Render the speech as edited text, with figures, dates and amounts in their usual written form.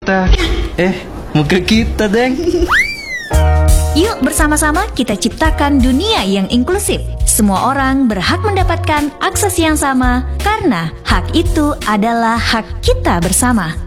kita. Muka kita, Deng. Yuk bersama-sama kita ciptakan dunia yang inklusif. Semua orang berhak mendapatkan akses yang sama karena hak itu adalah hak kita bersama.